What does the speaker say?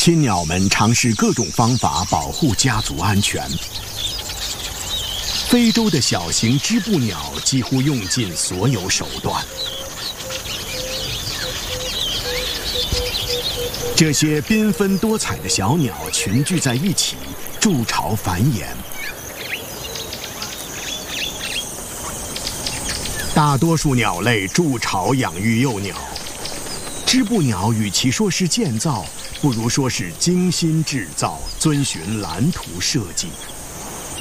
亲鸟们尝试各种方法保护家族安全。非洲的小型织布鸟几乎用尽所有手段。这些缤纷多彩的小鸟群聚在一起，筑巢繁衍。大多数鸟类筑巢养育幼鸟，织布鸟与其说是建造，不如说是精心制造，遵循蓝图设计。